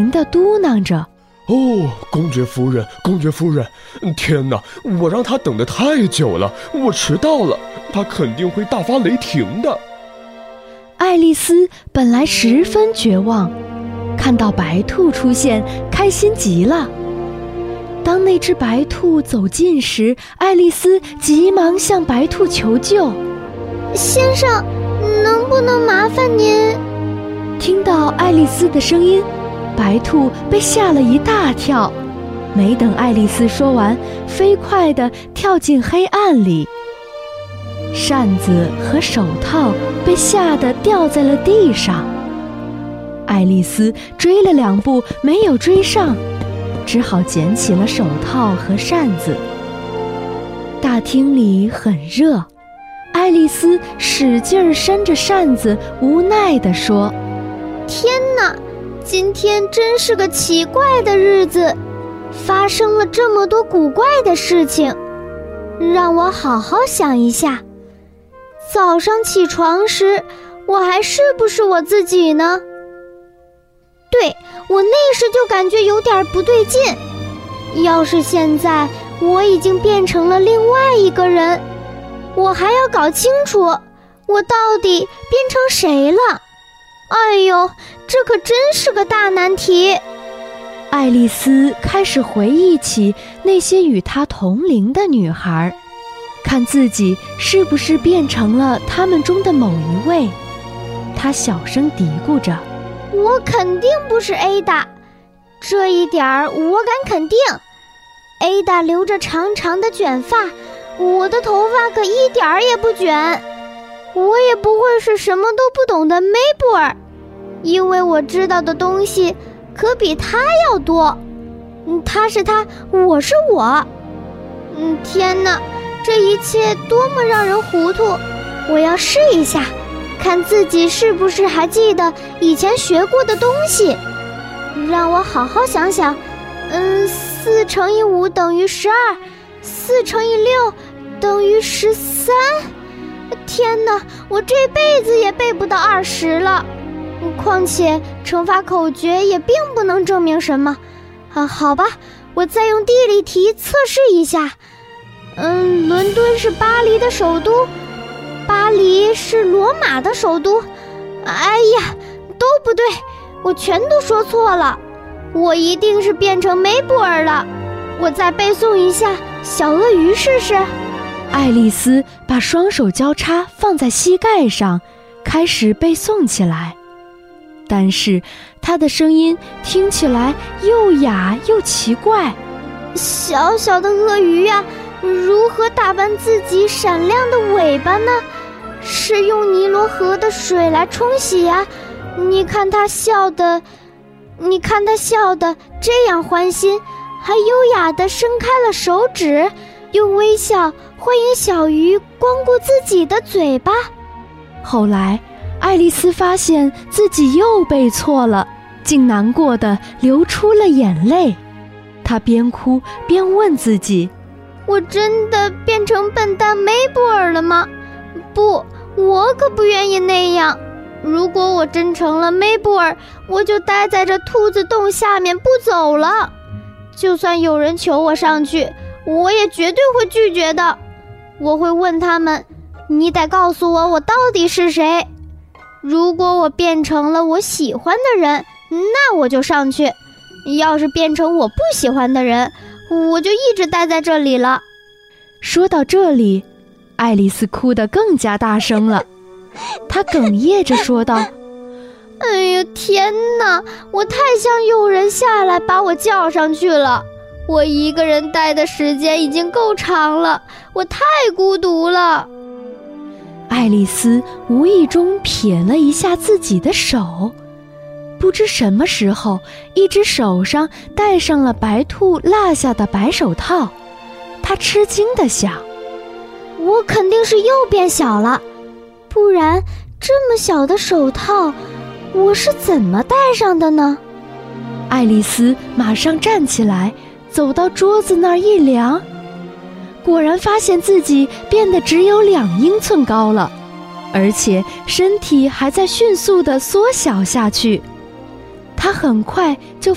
停地嘟囔着： 哦，公爵夫人，公爵夫人，天哪，我让他等得太久了，我迟到了，他肯定会大发雷霆的。 爱丽丝本来十分绝望，看到白兔出现，开心极了。当那只白兔走近时，爱丽丝急忙向白兔求救： 先生，能不能麻烦您？ 听到爱丽丝的声音，白兔被吓了一大跳，没等爱丽丝说完，飞快地跳进黑暗里。扇子和手套被吓得掉在了地上。爱丽丝追了2步没有追上，只好捡起了手套和扇子。大厅里很热，爱丽丝使劲扇着扇子，无奈地说： 天哪，今天真是个奇怪的日子，发生了这么多古怪的事情，让我好好想一下。早上起床时，我还是不是我自己呢？对，我那时就感觉有点不对劲。要是现在我已经变成了另外一个人，我还要搞清楚我到底变成谁了。哎呦，这可真是个大难题。 爱丽丝开始回忆起那些与她同龄的女孩，看自己是不是变成了她们中的某一位。她小声嘀咕着： 我肯定不是 Ada， 这一点我敢肯定。Ada 留着长长的卷发，我的头发可一点儿也不卷。我也不会是什么都不懂的梅布尔，因为我知道的东西可比他要多。他是他，我是我。天哪，这一切多么让人糊涂！我要试一下，看自己是不是还记得以前学过的东西。让我好好想想。4乘以5等于12，4乘以6等于13。天哪，我这辈子也背不到20了。况且乘法口诀也并不能证明什么。好吧，我再用地理题测试一下。伦敦是巴黎的首都，巴黎是罗马的首都。哎呀，都不对，我全都说错了。我一定是变成梅布尔了。我再背诵一下小鳄鱼试试。 爱丽丝把双手交叉放在膝盖上，开始背诵起来。但是她的声音听起来又哑又奇怪。 小小的鳄鱼呀，如何打扮自己闪亮的尾巴呢？是用尼罗河的水来冲洗呀。你看它笑的这样欢心，还优雅地伸开了手指，用微笑欢迎小鱼光顾自己的嘴巴。 后来爱丽丝发现自己又背错了，竟难过地流出了眼泪。她边哭边问自己： 我真的变成笨蛋梅布尔了吗？不，我可不愿意那样。如果我真成了梅布尔，我就待在这兔子洞下面不走了。就算有人求我上去，我也绝对会拒绝的。我会问他们，你得告诉我到底是谁。如果我变成了我喜欢的人，那我就上去。要是变成我不喜欢的人，我就一直待在这里了。 说到这里，爱丽丝哭得更加大声了。她哽咽着说道： 哎呀，天哪，我太想有人下来把我叫上去了。我一个人待的时间已经够长了，我太孤独了。 爱丽丝无意中瞥了一下自己的手，不知什么时候，一只手上戴上了白兔落下的白手套。她吃惊地想： 我肯定是又变小了，不然这么小的手套我是怎么戴上的呢？ 爱丽丝马上站起来，走到桌子那儿一量，果然发现自己变得只有2英寸高了，而且身体还在迅速地缩小下去。她很快就